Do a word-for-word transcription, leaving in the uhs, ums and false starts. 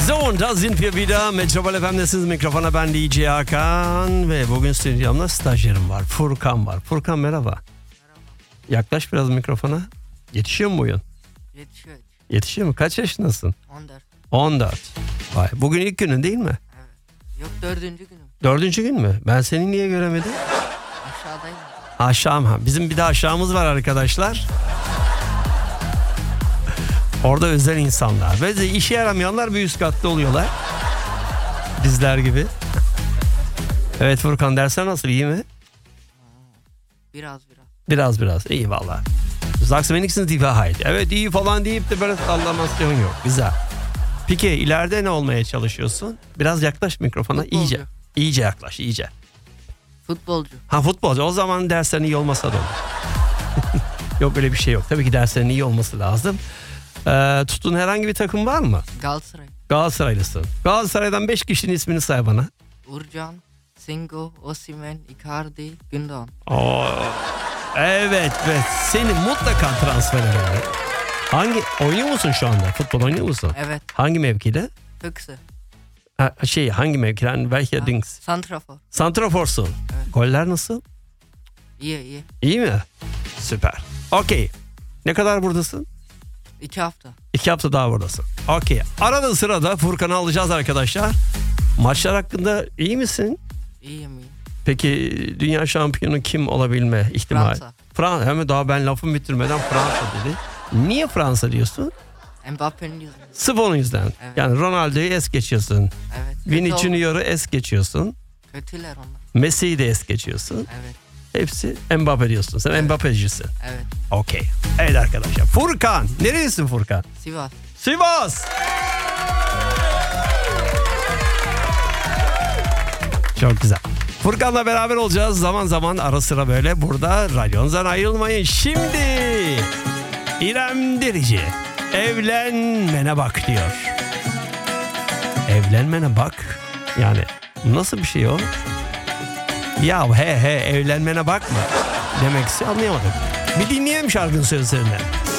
So, da sind wir wieder. Metropol F M'desiniz. Mikrofona ben D J Hakan. Ve bugün stüdyomda stajyerim var. Furkan var. Furkan merhaba. Merhaba. Yaklaş biraz mikrofona. Yetişiyor mu oyun? Yetişiyor. Yetişiyor mu? Kaç yaşındasın? on dört. on dört. Vay. Bugün ilk günün değil mi? Evet. Yok dördüncü günüm. Dördüncü gün mü? Ben seni niye göremedim? Aşağıdayım. Aşağı mı? Bizim bir de aşağımız var arkadaşlar. Orada özel insanlar. Ve işe yaramayanlar bir üst katta oluyorlar. Bizler gibi. Evet Furkan, dersler nasıl? İyi mi? Biraz biraz. Biraz biraz. İyi valla. Sagst du wenigstens die Wahrheit. Evet iyi falan deyip de böyle sallamasyon yok. Güzel. Peki ileride ne olmaya çalışıyorsun? Biraz yaklaş mikrofona. Futbolcu. İyice. İyice yaklaş. iyice. Futbolcu. Ha futbolcu. O zaman derslerin iyi olmasa da olur. Yok öyle bir şey yok. Tabii ki derslerin iyi olması lazım. Ee, tuttuğun herhangi bir takım var mı? Galatasaray. Galatasaraylısın. Galatasaray'dan beş kişinin ismini say bana. Uğurcan, Singo, Osimhen, Icardi, Gündoğan. Oo. Evet ve seni mutlaka transfer ederler. Hangi oynuyor musun şu anda? Futbol oynuyor musun? Evet. Hangi mevkide? Füchse. Ha, şey hangi mevkide? Hani belki Ha, Dings. Santrafor. Santraforsun. Evet. Goller nasıl? İyi iyi. İyi mi? Süper. Okey. Ne kadar buradasın? İki hafta. İki hafta daha buradasın. Okey. Arada sırada Furkan'ı alacağız arkadaşlar. Maçlar hakkında iyi misin? İyiyim iyi. Peki dünya şampiyonu kim olabilme ihtimali? Fransa. Fransa. Hemen daha ben lafımı bitirmeden Fransa dedi. Niye Fransa diyorsun? Mbappe'nin yüzünden. Sırf onun yüzden. Evet. Yani Ronaldo'yu es geçiyorsun. Evet. Vini Kötü Junior'u es geçiyorsun. Kötüler onlar. Messi'yi de es geçiyorsun. Evet. Hepsi Mbappe diyorsun. Sen Evet. Mbappe'cisin. Evet. Okey. Evet arkadaşlar. Furkan. Nerelisin Furkan? Sivas. Sivas. Çok güzel. Furkan'la beraber olacağız. Zaman zaman ara sıra böyle burada. Radyonuzdan ayrılmayın. Şimdi İrem Derici evlenmene bak diyor. Evlenmene bak. Yani nasıl bir şey o? Ya he he evlenmene bakma demek istiyor, anlayamadım. Bir dinleyelim şarkının sözlerini.